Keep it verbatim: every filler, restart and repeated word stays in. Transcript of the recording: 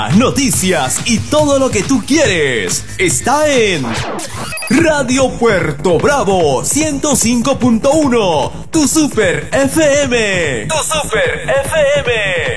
noticias y todo lo que tú quieres está en Radio Puerto Bravo ciento cinco punto uno, tu Super F M. Tu Super F M.